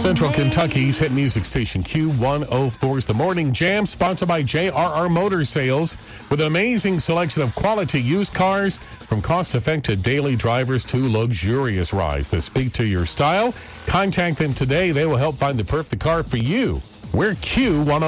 Central Kentucky's hit music station Q104's The Morning Jam, sponsored by JRR Motor Sales, with an amazing selection of quality used cars, from cost-effective daily drivers to luxurious rides that speak to your style. Contact them today. They will help find the perfect car for you. We're Q104.